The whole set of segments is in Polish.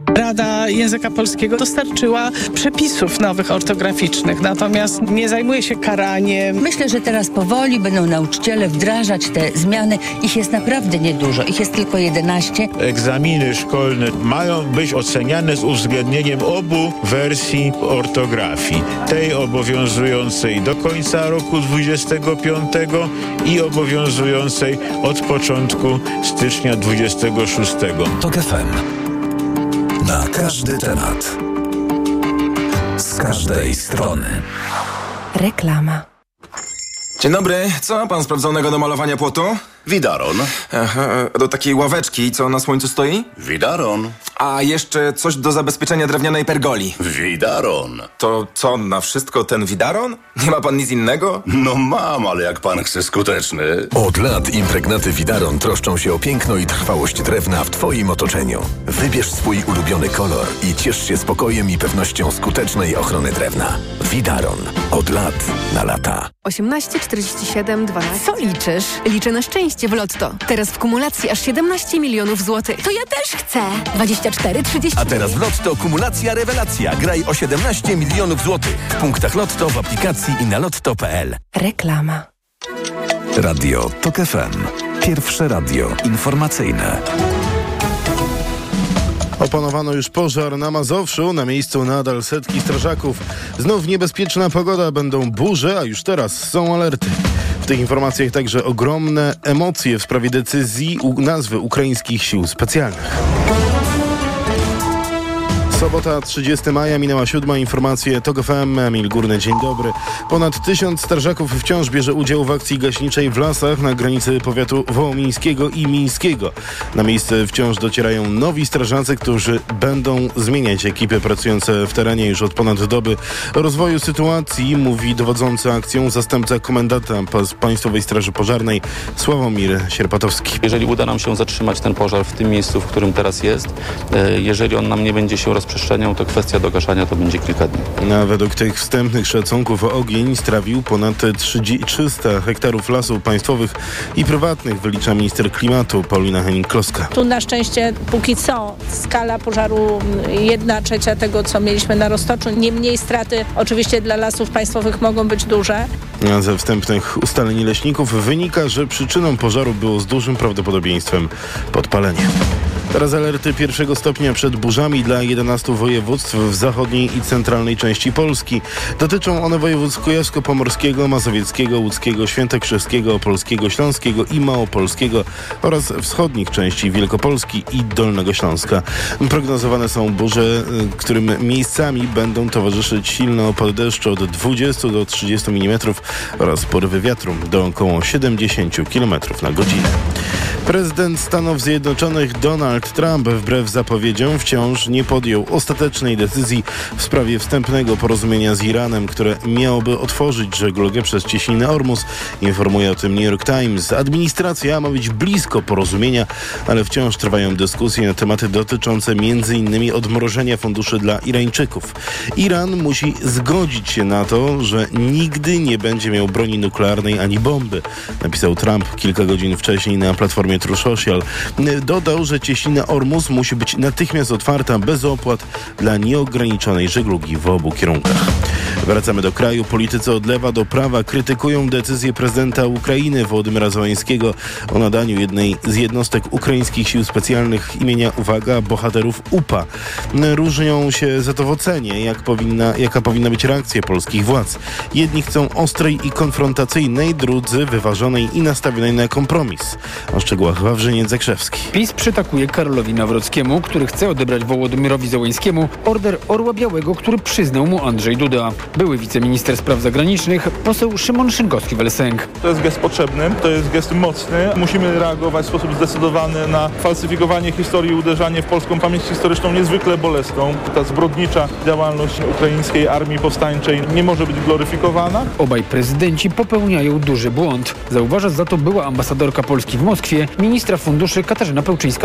Rada Języka Polskiego dostarczyła przepisów nowych ortograficznych, natomiast nie zajmuje się karaniem. Myślę, że teraz powoli będą nauczyciele wdrażać te zmiany. Ich jest naprawdę niedużo. Ich jest tylko 11. Egzaminy szkolne mają być oceniane z uwzględnieniem obu wersji ortografii. Tej obowiązującej do końca roku 25 i obowiązującej od początku stycznia 26. TOK FM. Na każdy temat. Z każdej strony. Reklama. Dzień dobry, co ma pan sprawdzonego do malowania płotu? Widaron. Aha, do takiej ławeczki, co na słońcu stoi? Widaron. A jeszcze coś do zabezpieczenia drewnianej pergoli. Widaron. To co, na wszystko ten widaron? Nie ma pan nic innego? No mam, ale jak pan chce skuteczny. Od lat impregnaty Widaron troszczą się o piękno i trwałość drewna w twoim otoczeniu. Wybierz swój ulubiony kolor i ciesz się spokojem i pewnością skutecznej ochrony drewna. Widaron. Od lat na lata. 18 47 12. Co liczysz? Liczę na szczęście w Lotto. Teraz w kumulacji aż 17 milionów złotych. To ja też chcę. 24, 30. A teraz w Lotto kumulacja rewelacja. Graj o 17 milionów złotych. W punktach Lotto, w aplikacji i na lotto.pl. Reklama. Radio TOK FM. Pierwsze radio informacyjne. Opanowano już pożar na Mazowszu, na miejscu nadal setki strażaków. Znów niebezpieczna pogoda, będą burze, a już teraz są alerty. W tych informacjach także ogromne emocje w sprawie decyzji nazwy ukraińskich sił specjalnych. Sobota, 30 maja, minęła 7. Informacje TOK FM. Emil Górny, dzień dobry. Ponad 1000 strażaków wciąż bierze udział w akcji gaśniczej w lasach na granicy powiatu wołomińskiego i mińskiego. Na miejsce wciąż docierają nowi strażacy, którzy będą zmieniać ekipy pracujące w terenie już od ponad doby. O rozwoju sytuacji mówi dowodzący akcją zastępca komendanta Państwowej Straży Pożarnej Sławomir Sierpatowski. Jeżeli uda nam się zatrzymać ten pożar w tym miejscu, w którym teraz jest, jeżeli on nam nie będzie się rozprzestrzeniał, to kwestia dogaszania to będzie kilka dni. A według tych wstępnych szacunków ogień strawił ponad 300 hektarów lasów państwowych i prywatnych, wylicza minister klimatu Paulina Henning-Kloska. Tu na szczęście póki co skala pożaru 1/3 tego, co mieliśmy na Roztoczu. Niemniej straty oczywiście dla lasów państwowych mogą być duże. A ze wstępnych ustaleń leśników wynika, że przyczyną pożaru było z dużym prawdopodobieństwem podpalenie. Teraz alerty 1 stopnia przed burzami dla 11 województw w zachodniej i centralnej części Polski. Dotyczą one województw kujawsko-pomorskiego, mazowieckiego, łódzkiego, świętokrzyskiego, opolskiego, śląskiego i małopolskiego oraz wschodnich części Wielkopolski i Dolnego Śląska. Prognozowane są burze, którym miejscami będą towarzyszyć silne opady deszczu od 20 do 30 mm oraz porywy wiatru do około 70 km na godzinę. Prezydent Stanów Zjednoczonych Donald Trump wbrew zapowiedziom wciąż nie podjął ostatecznej decyzji w sprawie wstępnego porozumienia z Iranem, które miałoby otworzyć żeglugę przez cieśninę Ormus. Informuje o tym New York Times. Administracja ma być blisko porozumienia, ale wciąż trwają dyskusje na tematy dotyczące m.in. odmrożenia funduszy dla Irańczyków. Iran musi zgodzić się na to, że nigdy nie będzie miał broni nuklearnej ani bomby, napisał Trump kilka godzin wcześniej na platformie Truth Social. Dodał, że cieśnina Ormus musi być natychmiast otwarta bez opłat dla nieograniczonej żeglugi w obu kierunkach. Wracamy do kraju. Politycy od lewa do prawa krytykują decyzję prezydenta Ukrainy Wołodymyra Zełenskiego o nadaniu jednej z jednostek ukraińskich sił specjalnych imienia, uwaga, bohaterów UPA. Różnią się za to w ocenie, jaka powinna być reakcja polskich władz. Jedni chcą ostrej i konfrontacyjnej, drudzy wyważonej i nastawionej na kompromis. O szczegółach Wawrzyniec Zakrzewski. PiS przytakuje Karolowi Nawrockiemu, który chce odebrać Wołodymyrowi Zełenskiemu order Orła Białego, który przyznał mu Andrzej Duda. Były wiceminister spraw zagranicznych, poseł Szymon Szynkowski-Welsenk. To jest gest potrzebny, to jest gest mocny. Musimy reagować w sposób zdecydowany na falsyfikowanie historii i uderzanie w polską pamięć historyczną niezwykle bolesną. Ta zbrodnicza działalność ukraińskiej armii powstańczej nie może być gloryfikowana. Obaj prezydenci popełniają duży błąd. Zauważa za to była ambasadorka Polski w Moskwie, ministra funduszy Katarzyna Pełczyńska-Nałęcz z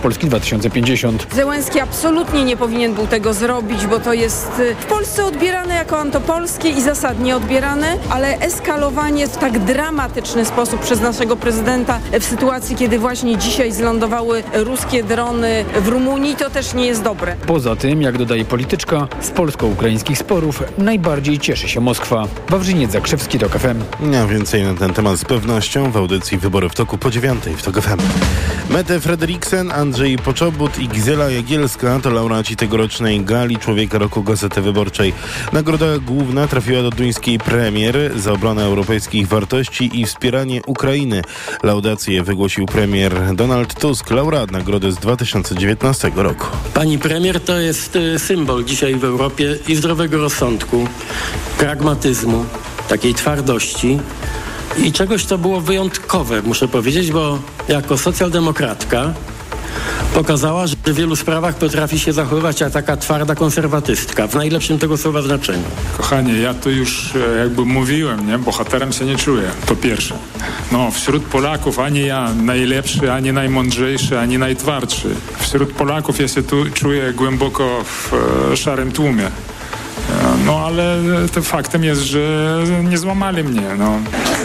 Polski 2050. Zełenski absolutnie nie powinien był tego zrobić, bo to jest w Polsce odbierane jako antopolskie i zasadnie odbierane, ale eskalowanie w tak dramatyczny sposób przez naszego prezydenta w sytuacji, kiedy właśnie dzisiaj zlądowały ruskie drony w Rumunii, to też nie jest dobre. Poza tym, jak dodaje polityczka, z polsko-ukraińskich sporów najbardziej cieszy się Moskwa. Wawrzyniec Zakrzewski, TOK FM. A więcej na ten temat z pewnością w audycji Wybory w toku po 9:00 w TOK FM. Mette Frederiksen, Andrzej Poczobut i Gizela Jagielska to laureaci tegorocznej gali Człowieka Roku Gazety Wyborczej. Nagroda główna trafiła do duńskiej premier za obronę europejskich wartości i wspieranie Ukrainy. Laudację wygłosił premier Donald Tusk, laureat nagrody z 2019 roku. Pani premier to jest symbol dzisiaj w Europie i zdrowego rozsądku, pragmatyzmu, takiej twardości i czegoś, co było wyjątkowe, muszę powiedzieć, bo jako socjaldemokratka pokazała, że w wielu sprawach potrafi się zachowywać jak taka twarda konserwatystka, w najlepszym tego słowa znaczeniu. Kochanie, ja to już jakby mówiłem, nie? Bohaterem się nie czuję, to pierwsze. No, wśród Polaków ani ja najlepszy, ani najmądrzejszy, ani najtwardszy. Wśród Polaków ja się tu czuję głęboko w szarym tłumie. No, ale to faktem jest, że nie złamali mnie, no.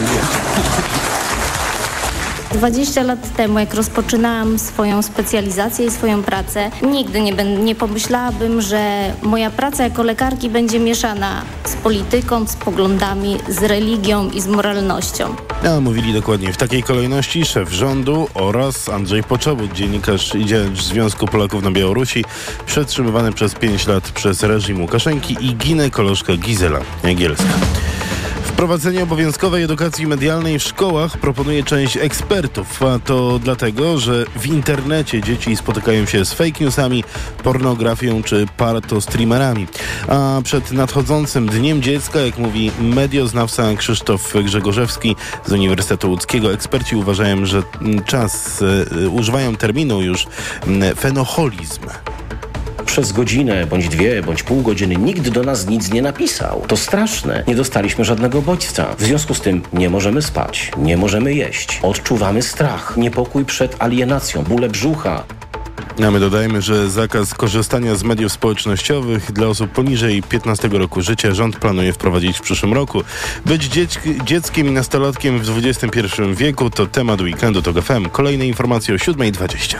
20 lat temu, jak rozpoczynałam swoją specjalizację i swoją pracę, nigdy nie pomyślałabym, że moja praca jako lekarki będzie mieszana z polityką, z poglądami, z religią i z moralnością. A mówili dokładnie w takiej kolejności szef rządu oraz Andrzej Poczobut, dziennikarz i działacz Związku Polaków na Białorusi, przetrzymywany przez 5 lat przez reżim Łukaszenki, i ginekolożka Gizela Jagielska. Wprowadzenie obowiązkowej edukacji medialnej w szkołach proponuje część ekspertów, a to dlatego, że w internecie dzieci spotykają się z fake newsami, pornografią czy partostreamerami. A przed nadchodzącym Dniem Dziecka, jak mówi medioznawca Krzysztof Grzegorzewski z Uniwersytetu Łódzkiego, eksperci uważają, że używają terminu już fenoholizm. Przez godzinę, bądź 2, bądź pół godziny nikt do nas nic nie napisał. To straszne. Nie dostaliśmy żadnego bodźca. W związku z tym nie możemy spać, nie możemy jeść. Odczuwamy strach, niepokój przed alienacją, bóle brzucha. A my dodajmy, że zakaz korzystania z mediów społecznościowych dla osób poniżej 15 roku życia rząd planuje wprowadzić w przyszłym roku. Być dzieckiem i nastolatkiem w XXI wieku to temat weekendu TOK FM. Kolejne informacje o 7:20.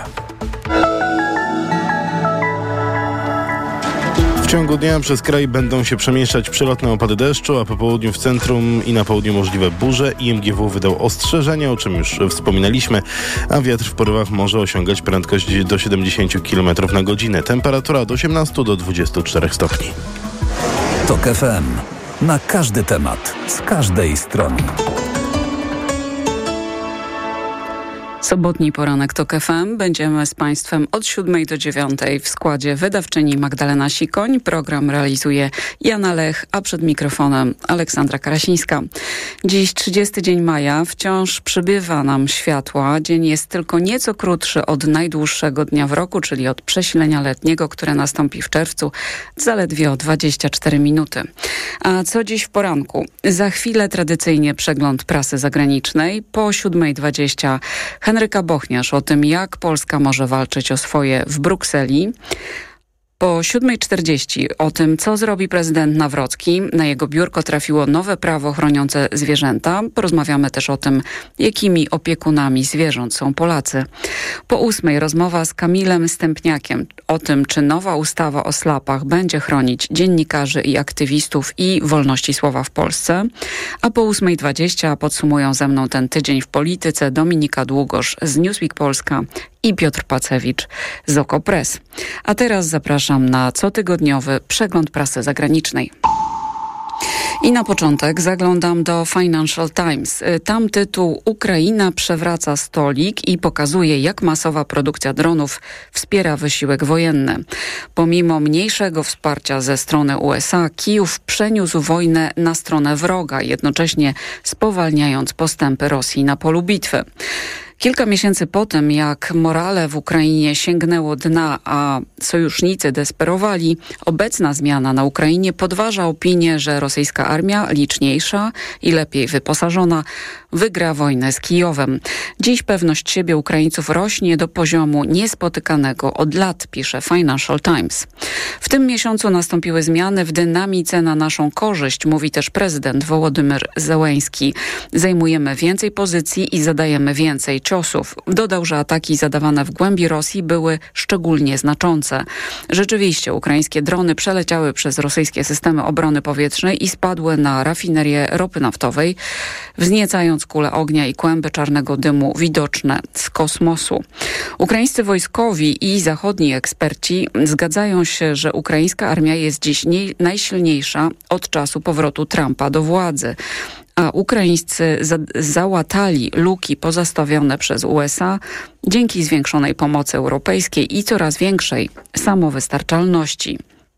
W ciągu dnia przez kraj będą się przemieszczać przelotne opady deszczu, a po południu w centrum i na południu możliwe burze. IMGW wydał ostrzeżenia, o czym już wspominaliśmy, a wiatr w porywach może osiągać prędkość do 70 km na godzinę. Temperatura od 18 do 24 stopni. TOK FM. Na każdy temat, z każdej strony. Sobotni poranek TOK FM. Będziemy z Państwem od 7 do 9 w składzie wydawczyni Magdalena Sikoń. Program realizuje Jana Lech, a przed mikrofonem Aleksandra Karasińska. Dziś 30 dzień maja. Wciąż przybywa nam światła. Dzień jest tylko nieco krótszy od najdłuższego dnia w roku, czyli od przesilenia letniego, które nastąpi w czerwcu, zaledwie o 24 minuty. A co dziś w poranku? Za chwilę tradycyjnie przegląd prasy zagranicznej. Po 7:20 Henryka Bochniarz o tym, jak Polska może walczyć o swoje w Brukseli. Po 7:40 o tym, co zrobi prezydent Nawrocki. Na jego biurko trafiło nowe prawo chroniące zwierzęta. Porozmawiamy też o tym, jakimi opiekunami zwierząt są Polacy. Po 8:00 rozmowa z Kamilem Stępniakiem o tym, czy nowa ustawa o SLAP-ach będzie chronić dziennikarzy i aktywistów i wolności słowa w Polsce. A po 8:20 podsumują ze mną ten tydzień w polityce Dominika Długosz z Newsweek Polska i Piotr Pacewicz z OKO.press. A teraz zapraszam na cotygodniowy przegląd prasy zagranicznej. I na początek zaglądam do Financial Times. Tam tytuł: Ukraina przewraca stolik i pokazuje, jak masowa produkcja dronów wspiera wysiłek wojenny. Pomimo mniejszego wsparcia ze strony USA, Kijów przeniósł wojnę na stronę wroga, jednocześnie spowalniając postępy Rosji na polu bitwy. Kilka miesięcy po tym, jak morale w Ukrainie sięgnęło dna, a sojusznicy desperowali, obecna zmiana na Ukrainie podważa opinię, że rosyjska armia, liczniejsza i lepiej wyposażona, wygra wojnę z Kijowem. Dziś pewność siebie Ukraińców rośnie do poziomu niespotykanego od lat, pisze Financial Times. W tym miesiącu nastąpiły zmiany w dynamice na naszą korzyść, mówi też prezydent Wołodymyr Zełenski. Zajmujemy więcej pozycji i zadajemy więcej ciosów. Dodał, że ataki zadawane w głębi Rosji były szczególnie znaczące. Rzeczywiście ukraińskie drony przeleciały przez rosyjskie systemy obrony powietrznej i spadły na rafinerię ropy naftowej, wzniecając kule ognia i kłęby czarnego dymu widoczne z kosmosu. Ukraińscy wojskowi i zachodni eksperci zgadzają się, że ukraińska armia jest dziś najsilniejsza od czasu powrotu Trumpa do władzy. A ukraińscy załatali luki pozostawione przez USA dzięki zwiększonej pomocy europejskiej i coraz większej samowystarczalności.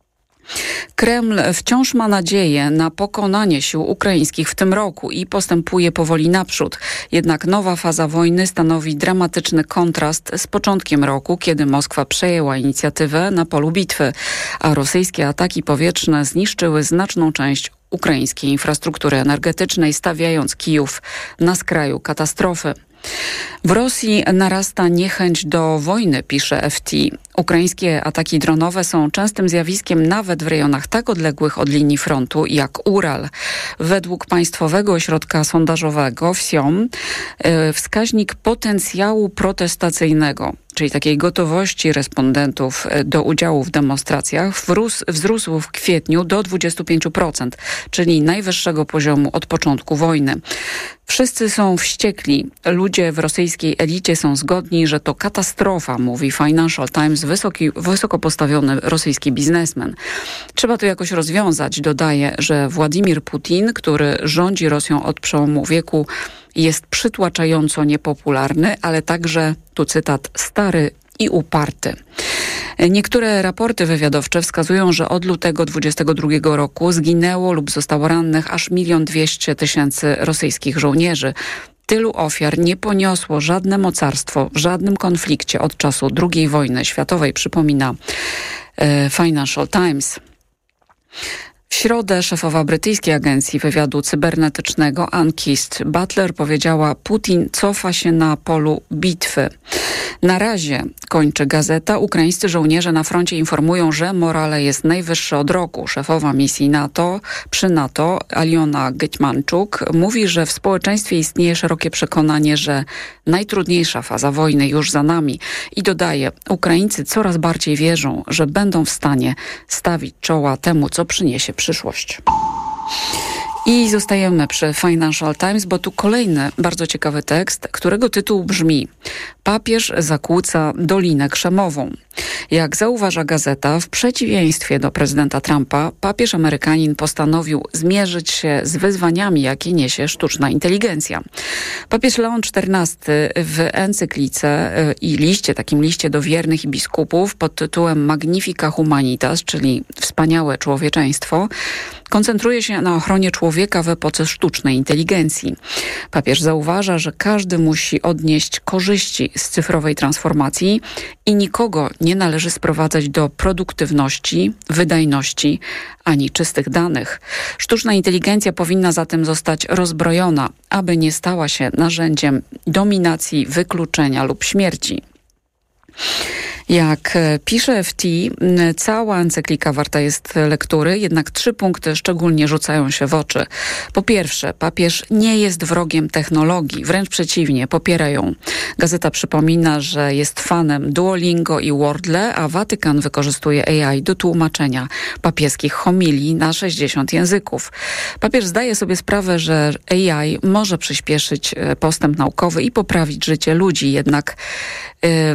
Kreml wciąż ma nadzieję na pokonanie sił ukraińskich w tym roku i postępuje powoli naprzód. Jednak nowa faza wojny stanowi dramatyczny kontrast z początkiem roku, kiedy Moskwa przejęła inicjatywę na polu bitwy, a rosyjskie ataki powietrzne zniszczyły znaczną część ukraińskiej infrastruktury energetycznej, stawiając Kijów na skraju katastrofy. W Rosji narasta niechęć do wojny, pisze FT. Ukraińskie ataki dronowe są częstym zjawiskiem nawet w rejonach tak odległych od linii frontu jak Ural. Według Państwowego Ośrodka Sondażowego WSIOM wskaźnik potencjału protestacyjnego, czyli takiej gotowości respondentów do udziału w demonstracjach, wzrósł w kwietniu do 25%, czyli najwyższego poziomu od początku wojny. Wszyscy są wściekli. Ludzie w rosyjskiej elicie są zgodni, że to katastrofa, mówi Financial Times, wysoko postawiony rosyjski biznesmen. Trzeba to jakoś rozwiązać, dodaje, że Władimir Putin, który rządzi Rosją od przełomu wieku, jest przytłaczająco niepopularny, ale także, tu cytat, stary i uparty. Niektóre raporty wywiadowcze wskazują, że od lutego 2022 roku zginęło lub zostało rannych aż 1 200 000 rosyjskich żołnierzy. Tylu ofiar nie poniosło żadne mocarstwo w żadnym konflikcie od czasu II wojny światowej, przypomina Financial Times. W środę szefowa brytyjskiej agencji wywiadu cybernetycznego Ann Kist Butler powiedziała: Putin cofa się na polu bitwy. Na razie, kończy gazeta, ukraińscy żołnierze na froncie informują, że morale jest najwyższy od roku. Szefowa misji przy NATO, Aliona Getmanczuk, mówi, że w społeczeństwie istnieje szerokie przekonanie, że najtrudniejsza faza wojny już za nami. I dodaje, Ukraińcy coraz bardziej wierzą, że będą w stanie stawić czoła temu, co przyniesie przyszłość. I zostajemy przy Financial Times, bo tu kolejny bardzo ciekawy tekst, którego tytuł brzmi: Papież zakłóca Dolinę Krzemową. Jak zauważa gazeta, w przeciwieństwie do prezydenta Trumpa, papież Amerykanin postanowił zmierzyć się z wyzwaniami, jakie niesie sztuczna inteligencja. Papież Leon XIV w encyklice i takim liście do wiernych i biskupów pod tytułem Magnifica Humanitas, czyli Wspaniałe Człowieczeństwo, koncentruje się na ochronie człowieka w epoce sztucznej inteligencji. Papież zauważa, że każdy musi odnieść korzyści z cyfrowej transformacji i nikogo nie należy sprowadzać do produktywności, wydajności ani czystych danych. Sztuczna inteligencja powinna zatem zostać rozbrojona, aby nie stała się narzędziem dominacji, wykluczenia lub śmierci. Jak pisze FT, cała encyklika warta jest lektury, jednak 3 punkty szczególnie rzucają się w oczy. Po pierwsze, papież nie jest wrogiem technologii, wręcz przeciwnie, popiera ją. Gazeta przypomina, że jest fanem Duolingo i Wordle, a Watykan wykorzystuje AI do tłumaczenia papieskich homilii na 60 języków. Papież zdaje sobie sprawę, że AI może przyspieszyć postęp naukowy i poprawić życie ludzi, jednak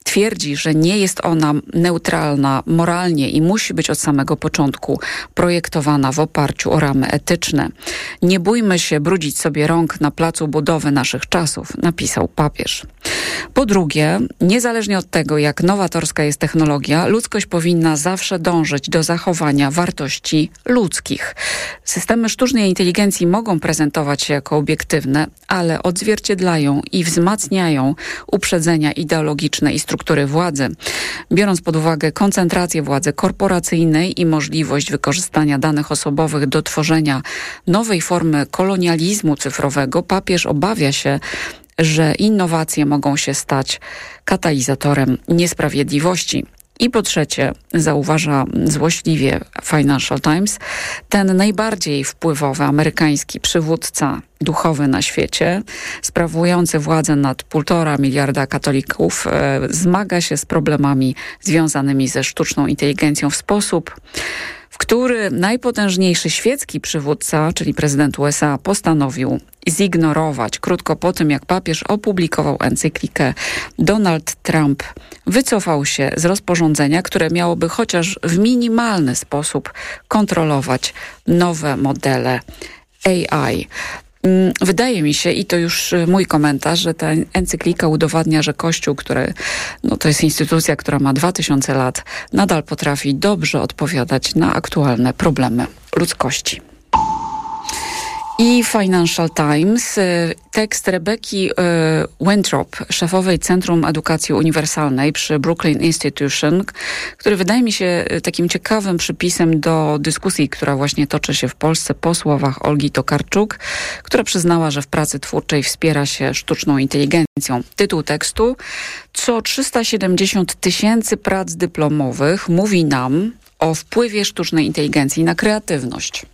Twierdzi, że nie jest ona neutralna moralnie i musi być od samego początku projektowana w oparciu o ramy etyczne. Nie bójmy się brudzić sobie rąk na placu budowy naszych czasów, napisał papież. Po drugie, niezależnie od tego, jak nowatorska jest technologia, ludzkość powinna zawsze dążyć do zachowania wartości ludzkich. Systemy sztucznej inteligencji mogą prezentować się jako obiektywne, ale odzwierciedlają i wzmacniają uprzedzenia ideologiczne i struktury władzy. Biorąc pod uwagę koncentrację władzy korporacyjnej i możliwość wykorzystania danych osobowych do tworzenia nowej formy kolonializmu cyfrowego, papież obawia się, że innowacje mogą się stać katalizatorem niesprawiedliwości. I po trzecie, zauważa złośliwie Financial Times, ten najbardziej wpływowy amerykański przywódca duchowy na świecie, sprawujący władzę nad 1,5 miliarda katolików, zmaga się z problemami związanymi ze sztuczną inteligencją w sposób, w który najpotężniejszy świecki przywódca, czyli prezydent USA, postanowił zignorować. Krótko po tym, jak papież opublikował encyklikę, Donald Trump wycofał się z rozporządzenia, które miałoby chociaż w minimalny sposób kontrolować nowe modele AI. Wydaje mi się, i to już mój komentarz, że ta encyklika udowadnia, że Kościół, który to jest instytucja, która ma 2000 lat, nadal potrafi dobrze odpowiadać na aktualne problemy ludzkości. I Financial Times, tekst Rebeki Winthrop, szefowej Centrum Edukacji Uniwersalnej przy Brooklyn Institution, który wydaje mi się takim ciekawym przypisem do dyskusji, która właśnie toczy się w Polsce po słowach Olgi Tokarczuk, która przyznała, że w pracy twórczej wspiera się sztuczną inteligencją. Tytuł tekstu: co 370 000 prac dyplomowych mówi nam o wpływie sztucznej inteligencji na kreatywność.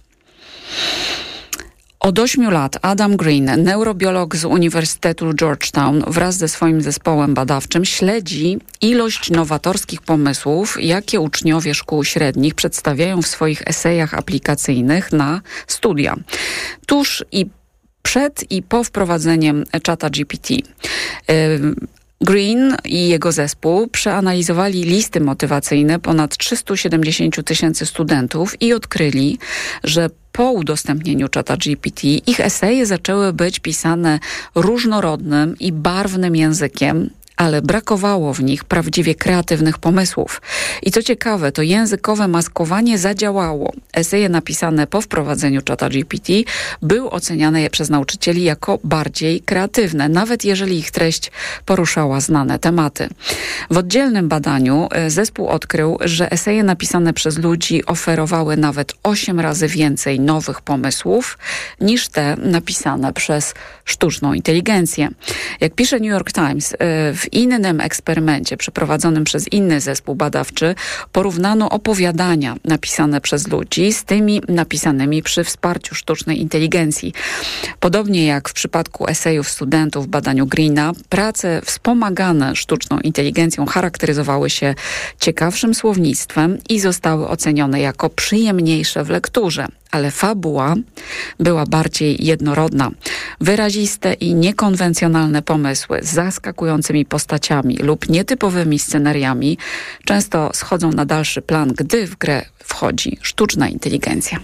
Od 8 lat Adam Green, neurobiolog z Uniwersytetu Georgetown, wraz ze swoim zespołem badawczym śledzi ilość nowatorskich pomysłów, jakie uczniowie szkół średnich przedstawiają w swoich esejach aplikacyjnych na studia. Tuż i przed i po wprowadzeniem czata GPT. Green i jego zespół przeanalizowali listy motywacyjne ponad 370 000 studentów i odkryli, że po udostępnieniu czata GPT ich eseje zaczęły być pisane różnorodnym i barwnym językiem, ale brakowało w nich prawdziwie kreatywnych pomysłów. I co ciekawe, to językowe maskowanie zadziałało. Eseje napisane po wprowadzeniu czata GPT były oceniane przez nauczycieli jako bardziej kreatywne, nawet jeżeli ich treść poruszała znane tematy. W oddzielnym badaniu zespół odkrył, że eseje napisane przez ludzi oferowały nawet 8 razy więcej nowych pomysłów niż te napisane przez sztuczną inteligencję. Jak pisze New York Times, w innym eksperymencie przeprowadzonym przez inny zespół badawczy porównano opowiadania napisane przez ludzi z tymi napisanymi przy wsparciu sztucznej inteligencji. Podobnie jak w przypadku esejów studentów w badaniu Greena, prace wspomagane sztuczną inteligencją charakteryzowały się ciekawszym słownictwem i zostały ocenione jako przyjemniejsze w lekturze. Ale fabuła była bardziej jednorodna. Wyraziste i niekonwencjonalne pomysły z zaskakującymi postaciami lub nietypowymi scenariami często schodzą na dalszy plan, gdy w grę wchodzi sztuczna inteligencja.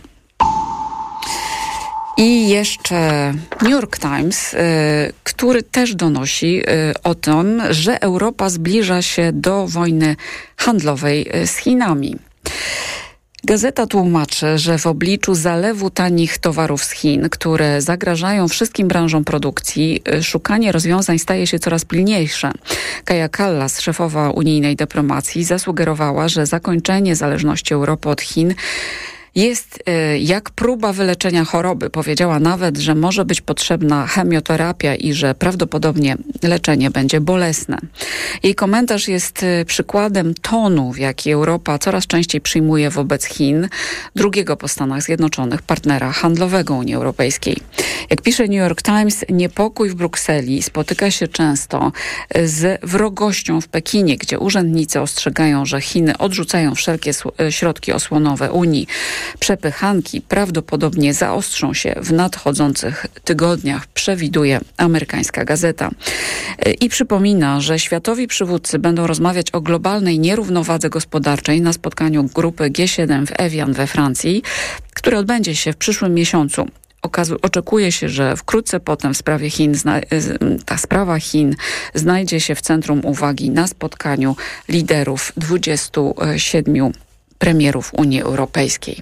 I jeszcze New York Times, który też donosi o tym, że Europa zbliża się do wojny handlowej z Chinami. Gazeta tłumaczy, że w obliczu zalewu tanich towarów z Chin, które zagrażają wszystkim branżom produkcji, szukanie rozwiązań staje się coraz pilniejsze. Kaja Kallas, szefowa unijnej dyplomacji, zasugerowała, że zakończenie zależności Europy od Chin jest jak próba wyleczenia choroby. Powiedziała nawet, że może być potrzebna chemioterapia i że prawdopodobnie leczenie będzie bolesne. Jej komentarz jest przykładem tonu, w jaki Europa coraz częściej przyjmuje wobec Chin, drugiego po Stanach Zjednoczonych partnera handlowego Unii Europejskiej. Jak pisze New York Times, niepokój w Brukseli spotyka się często z wrogością w Pekinie, gdzie urzędnicy ostrzegają, że Chiny odrzucają wszelkie środki osłonowe Unii. Przepychanki prawdopodobnie zaostrzą się w nadchodzących tygodniach, przewiduje amerykańska gazeta. I przypomina, że światowi przywódcy będą rozmawiać o globalnej nierównowadze gospodarczej na spotkaniu grupy G7 w Evian we Francji, które odbędzie się w przyszłym miesiącu. Oczekuje się, że wkrótce potem ta sprawa Chin znajdzie się w centrum uwagi na spotkaniu liderów 27 premierów Unii Europejskiej.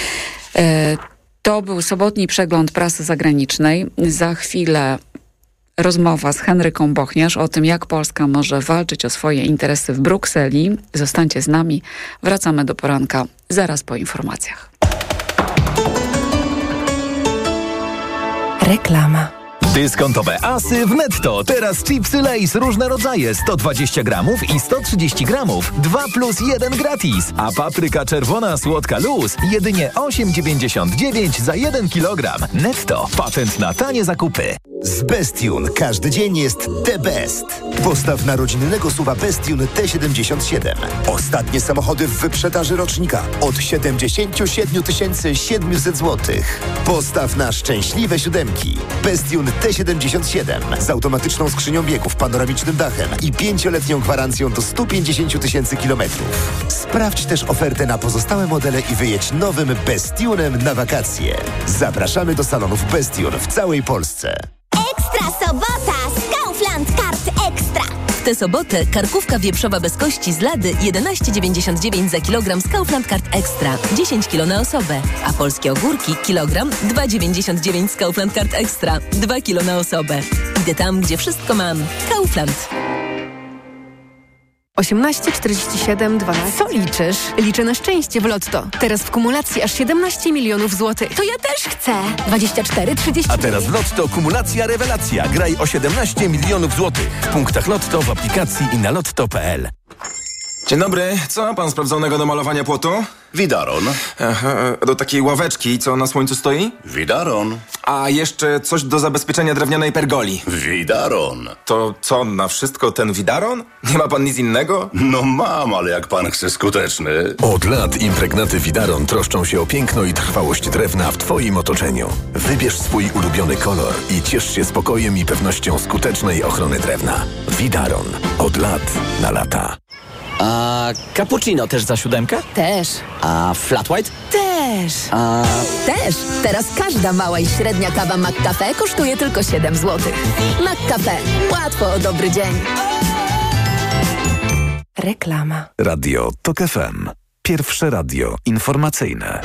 To był sobotni przegląd prasy zagranicznej. Za chwilę rozmowa z Henryką Bochniarz o tym, jak Polska może walczyć o swoje interesy w Brukseli. Zostańcie z nami. Wracamy do poranka zaraz po informacjach. Reklama. Dyskontowe asy w Netto. Teraz chipsy Lay's różne rodzaje, 120 gramów i 130 gramów. 2+1 gratis. A papryka czerwona słodka luz jedynie 8,99 za 1 kilogram. Netto. Patent na tanie zakupy. Z Bestune każdy dzień jest the best. Postaw na rodzinnego SUV-a Bestune T77. Ostatnie samochody w wyprzedaży rocznika od 77 700 zł. Postaw na szczęśliwe siódemki. Bestune T77 z automatyczną skrzynią biegów, panoramicznym dachem i 5-letnią gwarancją do 150 000 kilometrów. Sprawdź też ofertę na pozostałe modele i wyjedź nowym Bestunem na wakacje. Zapraszamy do salonów Bestune w całej Polsce. Ekstra sobota z Kaufland Kart Ekstra. W tę sobotę karkówka wieprzowa bez kości z lady 11,99 za kilogram z Kaufland Kart Ekstra. 10 kg na osobę. A polskie ogórki kilogram 2,99 z Kaufland Kart Ekstra. 2 kg na osobę. Idę tam, gdzie wszystko mam. Kaufland. 18 47 12. Co liczysz? Liczę na szczęście w Lotto. Teraz w kumulacji aż 17 milionów złotych. To ja też chcę. 24 30. A teraz w Lotto kumulacja rewelacja. Graj o 17 milionów złotych. W punktach Lotto, w aplikacji i na lotto.pl. Dzień dobry. Co ma pan sprawdzonego do malowania płotu? Widaron. Aha, do takiej ławeczki, co na słońcu stoi? Widaron. A jeszcze coś do zabezpieczenia drewnianej pergoli. Widaron. To co, na wszystko ten widaron? Nie ma pan nic innego? No mam, ale jak pan chce skuteczny. Od lat impregnaty Widaron troszczą się o piękno i trwałość drewna w twoim otoczeniu. Wybierz swój ulubiony kolor i ciesz się spokojem i pewnością skutecznej ochrony drewna. Widaron. Od lat na lata. A cappuccino też za 7? Też. A flat white? Też. A Też. Teraz każda mała i średnia kawa McCafe kosztuje tylko 7 zł. McCafe. Łatwo o dobry dzień. Reklama. Radio TOK FM. Pierwsze radio informacyjne.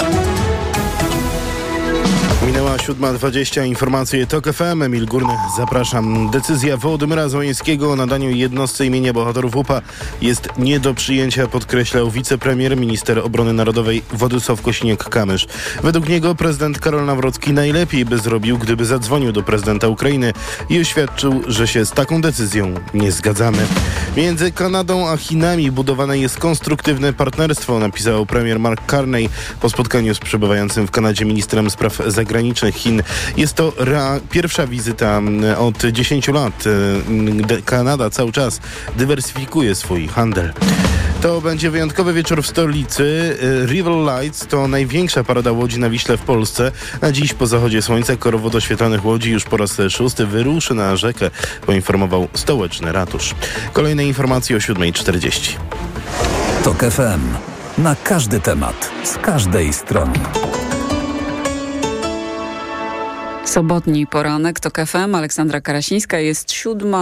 Minęła 7:20, informacje TOK FM. Emil Górny, zapraszam. Decyzja Wołodymyra Zełenskiego o nadaniu jednostce imienia bohaterów UPA jest nie do przyjęcia, podkreślał wicepremier, minister obrony narodowej Władysław Kosiniak-Kamysz. Według niego prezydent Karol Nawrocki najlepiej by zrobił, gdyby zadzwonił do prezydenta Ukrainy i oświadczył, że się z taką decyzją nie zgadzamy. Między Kanadą a Chinami budowane jest konstruktywne partnerstwo, napisał premier Mark Carney po spotkaniu z przebywającym w Kanadzie ministrem spraw zagranicznych Chin. Jest to pierwsza wizyta od 10 lat. Kanada cały czas dywersyfikuje swój handel. To będzie wyjątkowy wieczór w stolicy. River Lights to największa parada łodzi na Wiśle w Polsce. Na dziś po zachodzie słońca korowód oświetlanych łodzi już po raz 6 wyruszy na rzekę, poinformował stołeczny ratusz. Kolejne informacje o 7:40. TOK FM. Na każdy temat, z każdej strony. Sobotni poranek TOK FM, Aleksandra Karasińska, jest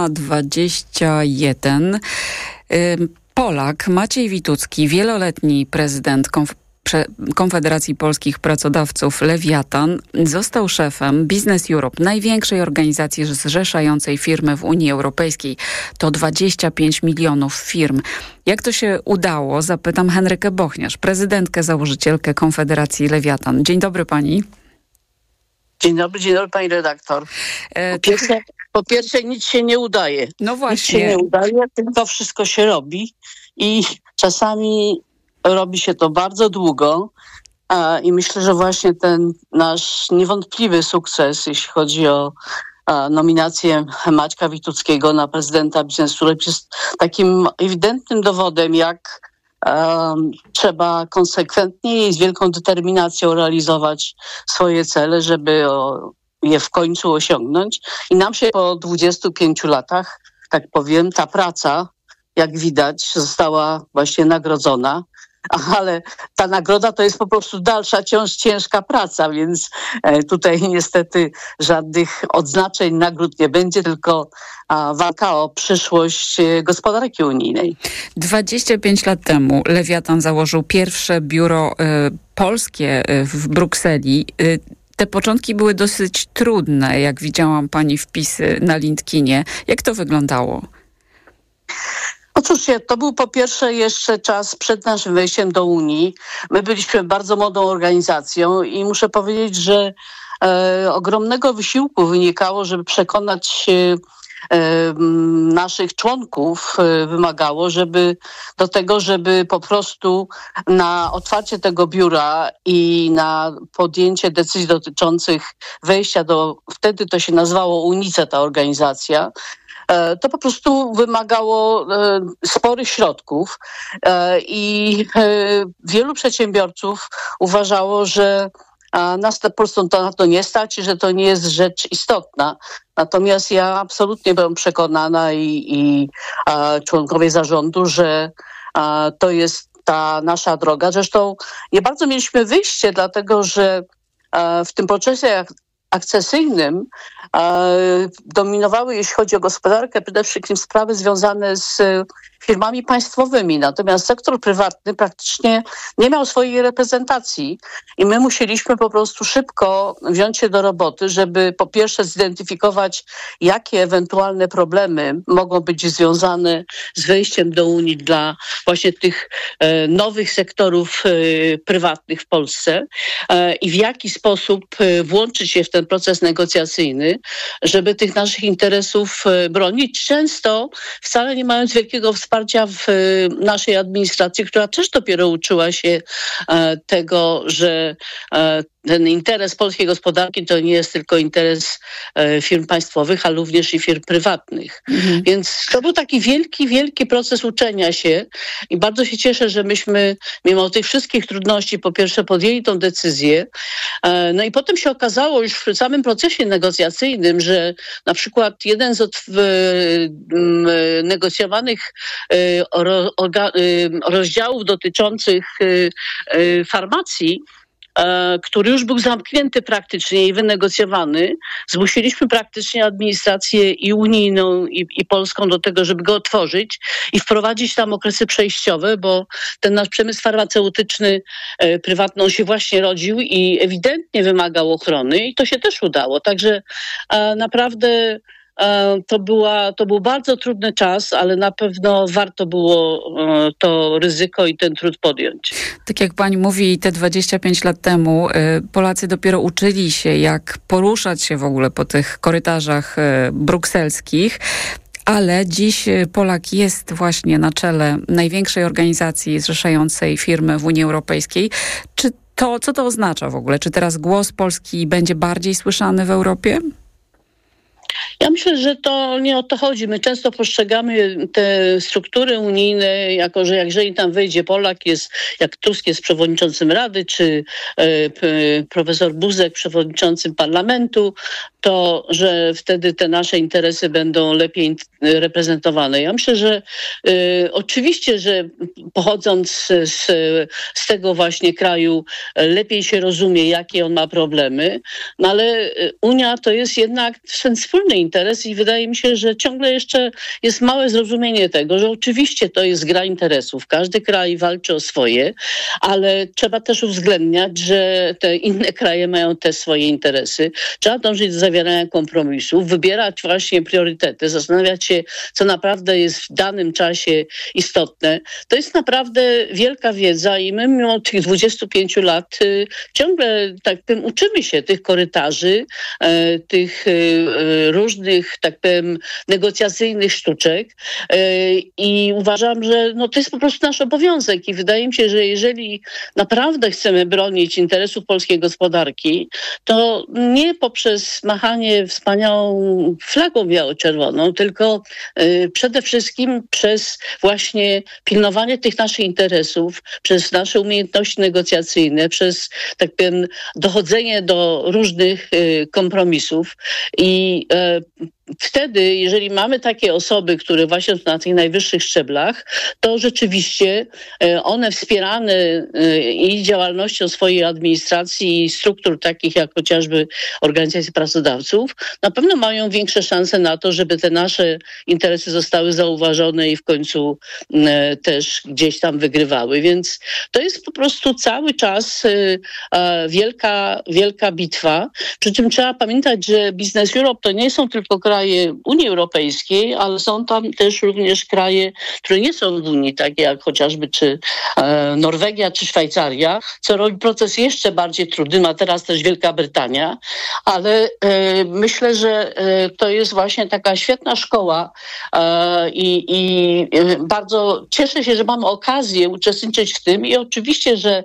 7:21. Polak Maciej Witucki, wieloletni prezydent Konfederacji Polskich Pracodawców Lewiatan, został szefem Business Europe, największej organizacji zrzeszającej firmy w Unii Europejskiej. To 25 milionów firm. Jak to się udało? Zapytam Henrykę Bochniarz, prezydentkę, założycielkę Konfederacji Lewiatan. Dzień dobry pani. Dzień dobry pani redaktor. Po pierwsze nic się nie udaje. No właśnie. Nic się nie udaje, tylko wszystko się robi i czasami robi się to bardzo długo i myślę, że właśnie ten nasz niewątpliwy sukces, jeśli chodzi o nominację Maćka Wituckiego na prezydenta Business Europe, jest takim ewidentnym dowodem, jak trzeba konsekwentnie i z wielką determinacją realizować swoje cele, żeby je w końcu osiągnąć. I nam się po 25 latach, tak powiem, ta praca, jak widać, została właśnie nagrodzona. Ale ta nagroda to jest po prostu dalsza, ciężka praca, więc tutaj niestety żadnych odznaczeń, nagród nie będzie, tylko walka o przyszłość gospodarki unijnej. 25 lat temu Lewiatan założył pierwsze biuro polskie w Brukseli. Te początki były dosyć trudne, jak widziałam pani wpisy na LinkedInie. Jak to wyglądało? Otóż to był po pierwsze jeszcze czas przed naszym wejściem do Unii. My byliśmy bardzo młodą organizacją i muszę powiedzieć, że ogromnego wysiłku wynikało, żeby przekonać naszych członków, wymagało, do tego, żeby po prostu na otwarcie tego biura i na podjęcie decyzji dotyczących wejścia wtedy to się nazywało UNICE, ta organizacja, to po prostu wymagało sporych środków i wielu przedsiębiorców uważało, że nas po prostu na to nie stać i że to nie jest rzecz istotna. Natomiast ja absolutnie byłem przekonana i członkowie zarządu, że to jest ta nasza droga. Zresztą nie bardzo mieliśmy wyjście, dlatego że w tym procesie akcesyjnym dominowały, jeśli chodzi o gospodarkę, przede wszystkim sprawy związane z firmami państwowymi. Natomiast sektor prywatny praktycznie nie miał swojej reprezentacji i my musieliśmy po prostu szybko wziąć się do roboty, żeby po pierwsze zidentyfikować, jakie ewentualne problemy mogą być związane z wejściem do Unii dla właśnie tych nowych sektorów prywatnych w Polsce i w jaki sposób włączyć się w ten proces negocjacyjny, żeby tych naszych interesów bronić. Często wcale nie mając wielkiego wsparcia w naszej administracji, która też dopiero uczyła się tego, że ten interes polskiej gospodarki to nie jest tylko interes firm państwowych, ale również i firm prywatnych. Więc to był taki wielki proces uczenia się i bardzo się cieszę, że myśmy mimo tych wszystkich trudności po pierwsze podjęli tą decyzję. No i potem się okazało już w samym procesie negocjacyjnym, że na przykład jeden z negocjowanych rozdziałów dotyczących farmacji, który już był zamknięty praktycznie i wynegocjowany, zmusiliśmy praktycznie administrację i unijną, i polską do tego, żeby go otworzyć i wprowadzić tam okresy przejściowe, bo ten nasz przemysł farmaceutyczny prywatny on się właśnie rodził i ewidentnie wymagał ochrony i to się też udało. Także naprawdę to był bardzo trudny czas, ale na pewno warto było to ryzyko i ten trud podjąć. Tak jak pani mówi, te 25 lat temu Polacy dopiero uczyli się, jak poruszać się w ogóle po tych korytarzach brukselskich. Ale dziś Polak jest właśnie na czele największej organizacji zrzeszającej firmy w Unii Europejskiej. Co to oznacza w ogóle? Czy teraz głos Polski będzie bardziej słyszany w Europie? Ja myślę, że to nie o to chodzi. My często postrzegamy te struktury unijne jako, że jeżeli tam wejdzie Polak, jak Tusk jest przewodniczącym Rady, czy profesor Buzek przewodniczącym Parlamentu, to że wtedy te nasze interesy będą lepiej reprezentowane. Ja myślę, że oczywiście, że pochodząc z tego właśnie kraju lepiej się rozumie, jakie on ma problemy, no ale Unia to jest jednak ten wspólny interes i wydaje mi się, że ciągle jeszcze jest małe zrozumienie tego, że oczywiście to jest gra interesów. Każdy kraj walczy o swoje, ale trzeba też uwzględniać, że te inne kraje mają te swoje interesy. Trzeba dążyć do zawierania kompromisów, wybierać właśnie priorytety, zastanawiać się, co naprawdę jest w danym czasie istotne. To jest naprawdę wielka wiedza i my mimo tych 25 lat ciągle, tak powiem, uczymy się tych korytarzy, tych różnych, tak powiem, negocjacyjnych sztuczek i uważam, że to jest po prostu nasz obowiązek i wydaje mi się, że jeżeli naprawdę chcemy bronić interesów polskiej gospodarki, to nie poprzez machanie wspaniałą flagą biało-czerwoną, tylko przede wszystkim przez właśnie pilnowanie tych naszych interesów, przez nasze umiejętności negocjacyjne, przez, tak powiem, dochodzenie do różnych kompromisów i wtedy, jeżeli mamy takie osoby, które właśnie są na tych najwyższych szczeblach, to rzeczywiście one wspierane i działalnością swojej administracji i struktur takich jak chociażby organizacje pracodawców, na pewno mają większe szanse na to, żeby te nasze interesy zostały zauważone i w końcu też gdzieś tam wygrywały. Więc to jest po prostu cały czas wielka bitwa. Przy czym trzeba pamiętać, że Business Europe to nie są tylko kraje Unii Europejskiej, ale są tam też również kraje, które nie są w Unii, takie jak chociażby czy Norwegia, czy Szwajcaria, co robi proces jeszcze bardziej trudny, a teraz też Wielka Brytania, ale myślę, że to jest właśnie taka świetna szkoła i bardzo cieszę się, że mamy okazję uczestniczyć w tym i oczywiście, że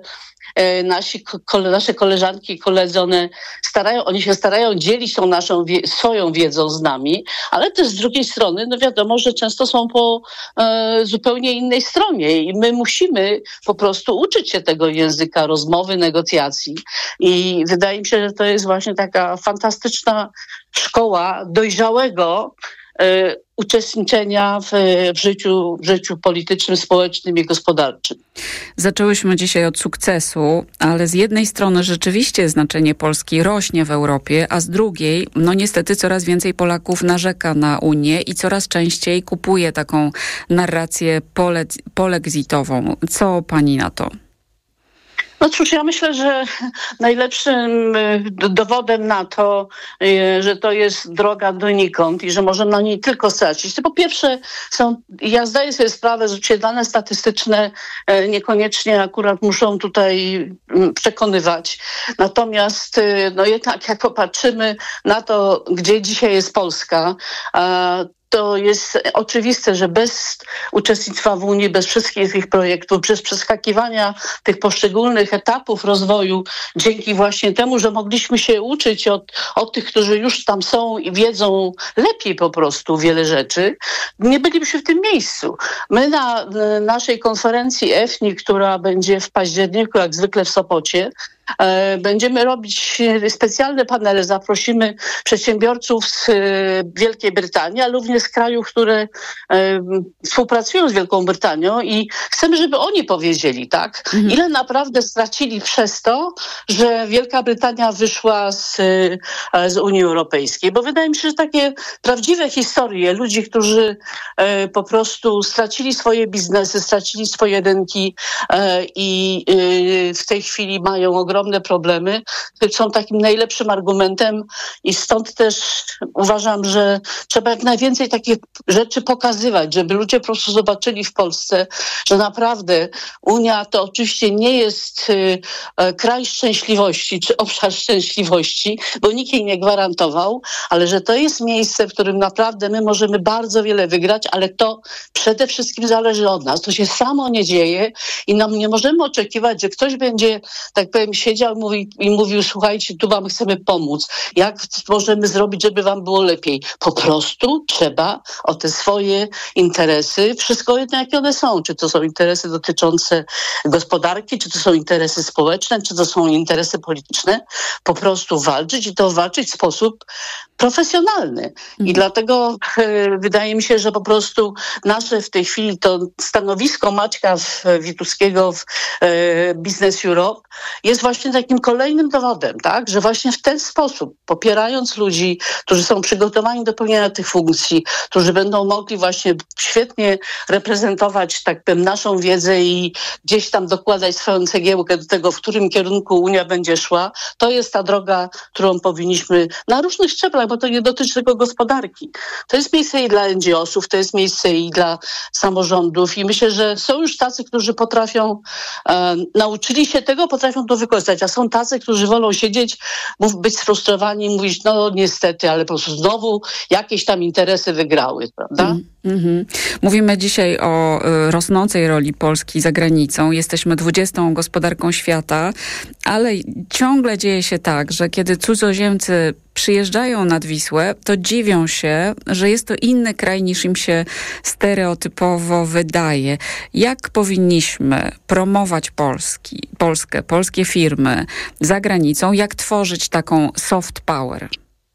nasze koleżanki i koledzy, oni się starają dzielić tą swoją wiedzą z nami, ale też z drugiej strony, wiadomo, że często są po zupełnie innej stronie i my musimy po prostu uczyć się tego języka rozmowy, negocjacji i wydaje mi się, że to jest właśnie taka fantastyczna szkoła dojrzałego uczestniczenia w życiu politycznym, społecznym i gospodarczym. Zaczęłyśmy dzisiaj od sukcesu, ale z jednej strony rzeczywiście znaczenie Polski rośnie w Europie, a z drugiej, niestety coraz więcej Polaków narzeka na Unię i coraz częściej kupuje taką narrację polexitową. Co pani na to? Cóż, ja myślę, że najlepszym dowodem na to, że to jest droga donikąd i że możemy na niej tylko stracić. To po pierwsze ja zdaję sobie sprawę, że dane statystyczne niekoniecznie akurat muszą tutaj przekonywać. Natomiast jednak jak popatrzymy na to, gdzie dzisiaj jest Polska, to jest oczywiste, że bez uczestnictwa w Unii, bez wszystkich tych projektów, bez przeskakiwania tych poszczególnych etapów rozwoju, dzięki właśnie temu, że mogliśmy się uczyć od tych, którzy już tam są i wiedzą lepiej po prostu wiele rzeczy, nie bylibyśmy w tym miejscu. My na naszej konferencji EFNI, która będzie w październiku, jak zwykle w Sopocie, będziemy robić specjalne panele, zaprosimy przedsiębiorców z Wielkiej Brytanii, ale również z krajów, które współpracują z Wielką Brytanią i chcemy, żeby oni powiedzieli, tak, ile naprawdę stracili przez to, że Wielka Brytania wyszła z Unii Europejskiej. Bo wydaje mi się, że takie prawdziwe historie ludzi, którzy po prostu stracili swoje biznesy, stracili swoje rynki i w tej chwili mają ogromne problemy, są takim najlepszym argumentem i stąd też uważam, że trzeba jak najwięcej takich rzeczy pokazywać, żeby ludzie po prostu zobaczyli w Polsce, że naprawdę Unia to oczywiście nie jest kraj szczęśliwości czy obszar szczęśliwości, bo nikt jej nie gwarantował, ale że to jest miejsce, w którym naprawdę my możemy bardzo wiele wygrać, ale to przede wszystkim zależy od nas. To się samo nie dzieje i nam nie możemy oczekiwać, że ktoś będzie, tak powiem, siedział i mówił, słuchajcie, tu wam chcemy pomóc. Jak możemy zrobić, żeby wam było lepiej? Po prostu trzeba o te swoje interesy, wszystko jedno jakie one są, czy to są interesy dotyczące gospodarki, czy to są interesy społeczne, czy to są interesy polityczne, po prostu walczyć i to walczyć w sposób profesjonalny. I dlatego wydaje mi się, że po prostu nasze w tej chwili to stanowisko Maćka Wituskiego w Business Europe jest właśnie takim kolejnym dowodem, tak, że właśnie w ten sposób, popierając ludzi, którzy są przygotowani do pełnienia tych funkcji, którzy będą mogli właśnie świetnie reprezentować, tak powiem, naszą wiedzę i gdzieś tam dokładać swoją cegiełkę do tego, w którym kierunku Unia będzie szła, to jest ta droga, którą powinniśmy na różnych szczeblach, bo to nie dotyczy tylko gospodarki. To jest miejsce i dla NGO-sów, to jest miejsce i dla samorządów i myślę, że są już tacy, którzy potrafią, nauczyli się tego, potrafią to wykorzystać. wykorzystać, a są tacy, którzy wolą siedzieć, być sfrustrowani i mówić, no niestety, ale po prostu znowu jakieś tam interesy wygrały, prawda? Mówimy dzisiaj o rosnącej roli Polski za granicą. Jesteśmy 20. gospodarką świata, ale ciągle dzieje się tak, że kiedy cudzoziemcy przyjeżdżają nad Wisłę, to dziwią się, że jest to inny kraj niż im się stereotypowo wydaje. Jak powinniśmy promować Polskę, polskie firmy za granicą? Jak tworzyć taką soft power?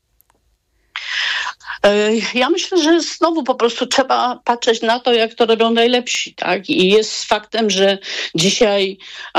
Ja myślę, że znowu po prostu trzeba patrzeć na to, jak to robią najlepsi, tak? I jest faktem, że dzisiaj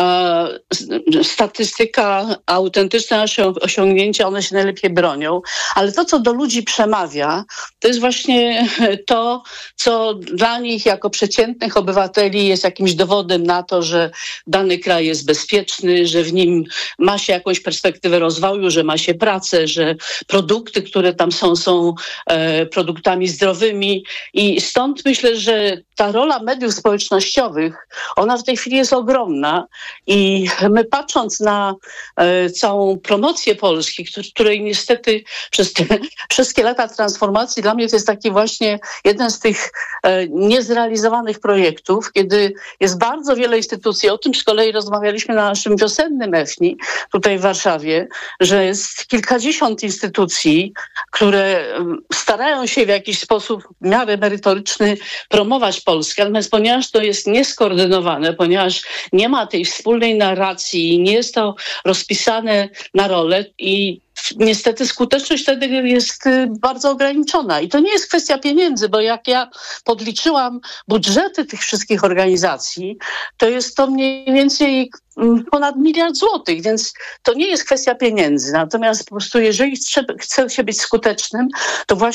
statystyka, autentyczne nasze osiągnięcia, one się najlepiej bronią, ale to, co do ludzi przemawia, to jest właśnie to, co dla nich jako przeciętnych obywateli jest jakimś dowodem na to, że dany kraj jest bezpieczny, że w nim ma się jakąś perspektywę rozwoju, że ma się pracę, że produkty, które tam są produktami zdrowymi i stąd myślę, że ta rola mediów społecznościowych, ona w tej chwili jest ogromna i my patrząc na całą promocję Polski, której niestety przez te wszystkie lata transformacji, dla mnie to jest taki właśnie jeden z tych niezrealizowanych projektów, kiedy jest bardzo wiele instytucji, o tym z kolei rozmawialiśmy na naszym wiosennym EFNI tutaj w Warszawie, że jest kilkadziesiąt instytucji, które starają się w jakiś sposób w miarę merytoryczny promować Polskę, natomiast ponieważ to jest nieskoordynowane, ponieważ nie ma tej wspólnej narracji, nie jest to rozpisane na rolę i niestety skuteczność wtedy jest bardzo ograniczona. I to nie jest kwestia pieniędzy, bo jak ja podliczyłam budżety tych wszystkich organizacji, to jest to mniej więcej ponad 1 miliard złotych, więc to nie jest kwestia pieniędzy. Natomiast po prostu jeżeli chce się być skutecznym, to właśnie